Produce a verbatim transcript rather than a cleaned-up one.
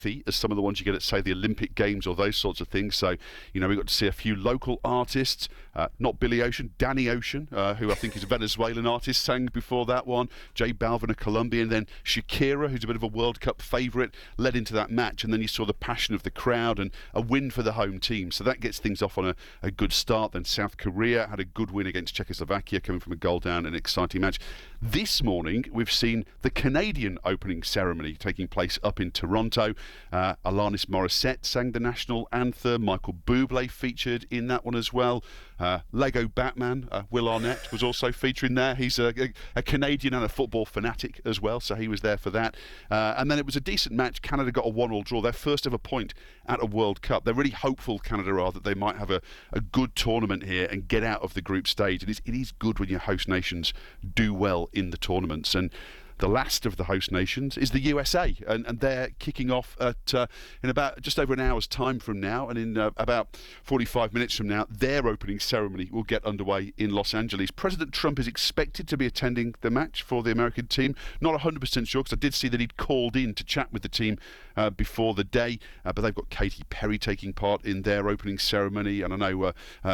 as some of the ones you get at, say, the Olympic Games or those sorts of things. So, you know, we got to see a few local artists, uh, not Billy Ocean, Danny Ocean, uh, who I think is a Venezuelan artist, sang before that one. J Balvin, a Colombian, then Shakira, who's a bit of a World Cup favourite, led into that match, and then you saw the passion of the crowd and a win for the home team. So that gets things off on a, a good start. Then South Korea had a good win against Czechoslovakia, coming from a goal down, an exciting match. This morning, we've seen the Canadian opening ceremony taking place up in Toronto. Uh, Alanis Morissette sang the national anthem. Michael Bublé featured in that one as well. Uh, Lego Batman, uh, Will Arnett was also featuring there. He's a, a, a Canadian and a football fanatic as well, so he was there for that. Uh, and then it was a decent match. Canada got a one-all draw, their first ever point at a World Cup. They're really hopeful, Canada are, that they might have a, a good tournament here and get out of the group stage. It is, it is good when your host nations do well in the tournaments. And the last of the host nations is the U S A, and, and they're kicking off at uh, in about just over an hour's time from now, and in uh, about forty-five minutes from now, their opening ceremony will get underway in Los Angeles. President Trump is expected to be attending the match for the American team. Not one hundred percent sure, because I did see that he'd called in to chat with the team uh, before the day, uh, but they've got Katy Perry taking part in their opening ceremony, and I know uh, uh,